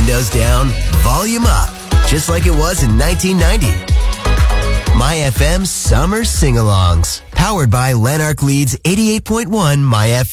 Windows down, volume up, just like it was in 1990. My FM Summer Sing-Alongs, powered by Lanark Leeds 88.1 My FM.